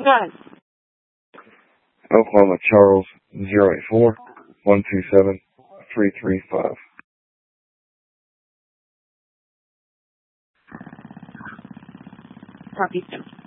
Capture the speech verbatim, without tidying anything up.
Done. Oklahoma Charles zero eight four one two seven three three five. Copy.